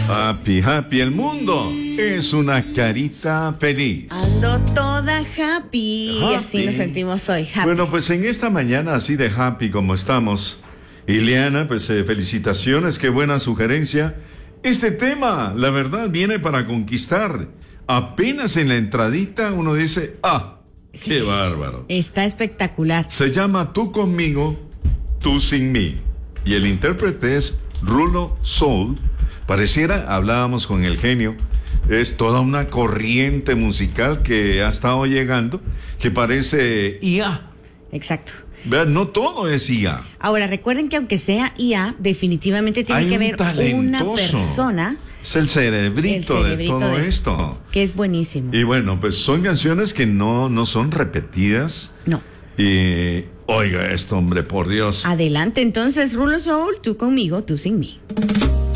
Happy, happy, el mundo es una carita feliz. Ando toda happy. Así nos sentimos hoy, happy. Bueno, pues en esta mañana así de happy como estamos, Ileana, pues felicitaciones, qué buena sugerencia. Este tema, la verdad, viene para conquistar. Apenas en la entradita uno dice, sí, qué bárbaro. Está espectacular. Se llama Tú conmigo, tú sin mí. Y el intérprete es Rulo Soul. Pareciera, hablábamos con el genio, es toda una corriente musical que ha estado llegando, que parece IA. Exacto. Vean, no todo es IA. Ahora, recuerden que aunque sea IA, definitivamente tiene que haber una persona. Es el cerebrito de todo esto. Que es buenísimo. Y bueno, pues son canciones que no son repetidas. No. Y oiga esto, hombre, por Dios. Adelante, entonces, Rulo Soul, tú conmigo, tú sin mí.